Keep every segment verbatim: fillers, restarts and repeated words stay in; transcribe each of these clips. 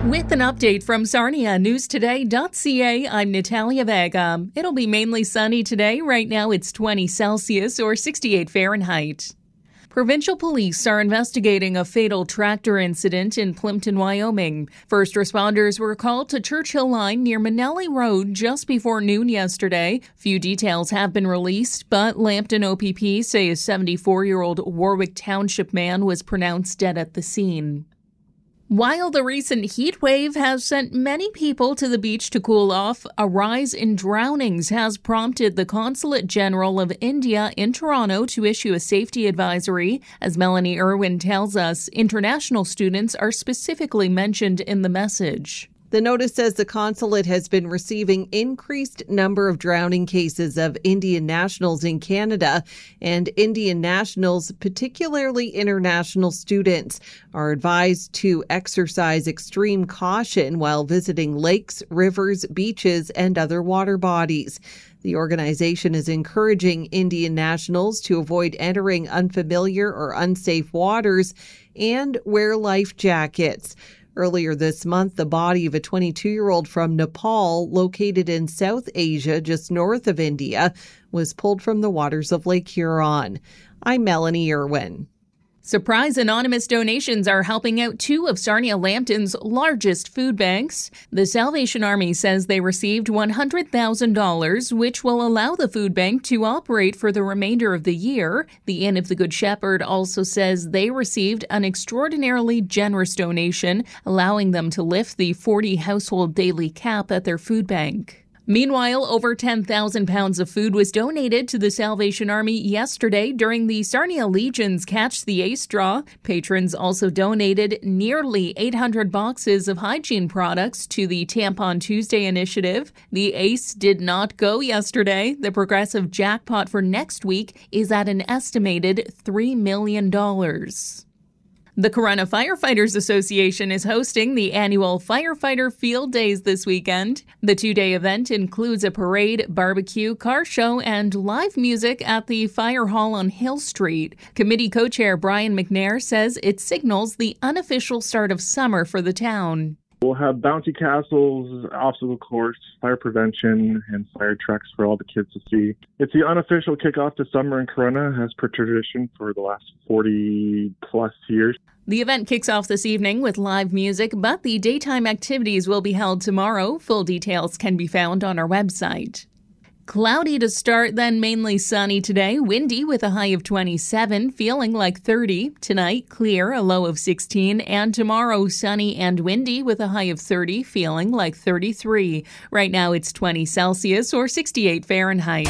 With an update from Sarnia News Today dot C A, I'm Natalia Vega. It'll be mainly sunny today. Right now it's twenty Celsius or sixty-eight Fahrenheit. Provincial police are investigating a fatal tractor incident in Plimpton, Wyoming. First responders were called to Churchill Line near Manelli Road just before noon yesterday. Few details have been released, but Lambton O P P say a seventy-four-year-old Warwick Township man was pronounced dead at the scene. While the recent heat wave has sent many people to the beach to cool off, a rise in drownings has prompted the Consulate General of India in Toronto to issue a safety advisory. As Melanie Irwin tells us, international students are specifically mentioned in the message. The notice says the consulate has been receiving increased number of drowning cases of Indian nationals in Canada, and Indian nationals, particularly international students, are advised to exercise extreme caution while visiting lakes, rivers, beaches, and other water bodies. The organization is encouraging Indian nationals to avoid entering unfamiliar or unsafe waters and wear life jackets. Earlier this month, the body of a twenty-two-year-old from Nepal, located in South Asia, just north of India, was pulled from the waters of Lake Huron. I'm Melanie Irwin. Surprise anonymous donations are helping out two of Sarnia Lambton's largest food banks. The Salvation Army says they received one hundred thousand dollars, which will allow the food bank to operate for the remainder of the year. The Inn of the Good Shepherd also says they received an extraordinarily generous donation, allowing them to lift the forty household daily cap at their food bank. Meanwhile, over ten thousand pounds of food was donated to the Salvation Army yesterday during the Sarnia Legion's Catch the Ace draw. Patrons also donated nearly eight hundred boxes of hygiene products to the Tampon Tuesday initiative. The Ace did not go yesterday. The progressive jackpot for next week is at an estimated three million dollars. The Corunna Firefighters Association is hosting the annual Firefighter Field Days this weekend. The two-day event includes a parade, barbecue, car show, and live music at the Fire Hall on Hill Street. Committee co-chair Brian McNair says it signals the unofficial start of summer for the town. We'll have bouncy castles, obstacle course, fire prevention, and fire trucks for all the kids to see. It's the unofficial kickoff to summer in Corunna, as per tradition for the last forty plus years. The event kicks off this evening with live music, but the daytime activities will be held tomorrow. Full details can be found on our website. Cloudy to start, then mainly sunny today. Windy with a high of twenty-seven, feeling like thirty. Tonight, clear, a low of sixteen. And tomorrow, sunny and windy with a high of thirty, feeling like thirty-three. Right now, it's twenty Celsius or sixty-eight Fahrenheit.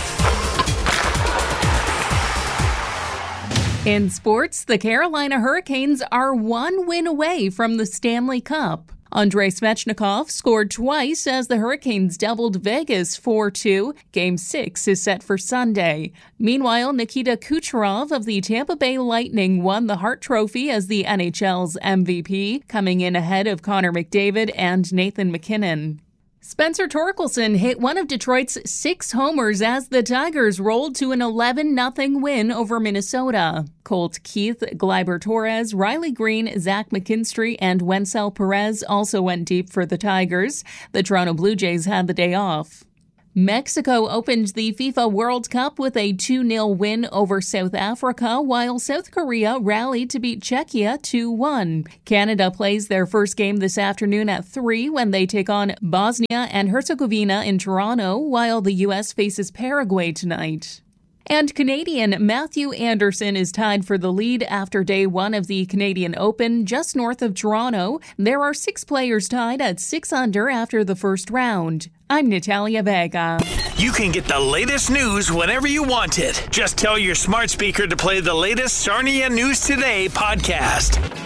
In sports, the Carolina Hurricanes are one win away from the Stanley Cup. Andrei Svechnikov scored twice as the Hurricanes doubled Vegas four two. Game six is set for Sunday. Meanwhile, Nikita Kucherov of the Tampa Bay Lightning won the Hart Trophy as the N H L's M V P, coming in ahead of Connor McDavid and Nathan MacKinnon. Spencer Torkelson hit one of Detroit's six homers as the Tigers rolled to an eleven nothing win over Minnesota. Colt Keith, Gleyber Torres, Riley Green, Zach McKinstry, and Wencel Perez also went deep for the Tigers. The Toronto Blue Jays had the day off. Mexico opened the FIFA World Cup with a two nil win over South Africa, while South Korea rallied to beat Czechia two one. Canada plays their first game this afternoon at three when they take on Bosnia and Herzegovina in Toronto, while the U S faces Paraguay tonight. And Canadian Matthew Anderson is tied for the lead after day one of the Canadian Open just north of Toronto. There are six players tied at six under after the first round. I'm Natalia Vega. You can get the latest news whenever you want it. Just tell your smart speaker to play the latest Sarnia News Today podcast.